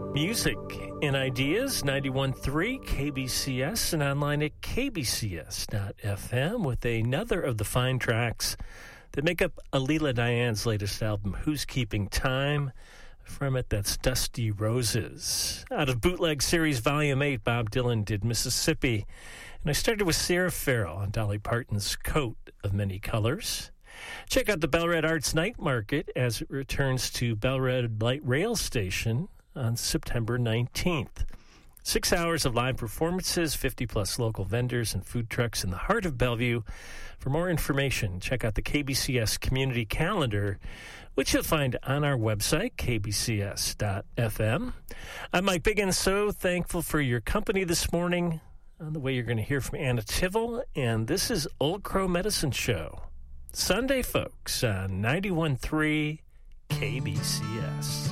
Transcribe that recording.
Music and ideas, 91.3 KBCS and online at kbcs.fm with another of the fine tracks that make up Alila Diane's latest album, Who's Keeping Time? From it, that's Dusty Roses. Out of Bootleg Series Volume 8, Bob Dylan did Mississippi. And I started with Sarah Farrell on Dolly Parton's Coat of Many Colors. Check out the Bel-Red Arts Night Market as it returns to Bel-Red Light Rail Station on September 19th. 6 hours of live performances, 50-plus local vendors and food trucks in the heart of Bellevue. For more information, check out the KBCS Community Calendar, which you'll find on our website, kbcs.fm. I'm Mike Biggins, so thankful for your company this morning. On the way, you're going to hear from Anna Tivell, and this is Old Crow Medicine Show. Sunday, folks, on 91.3 KBCS.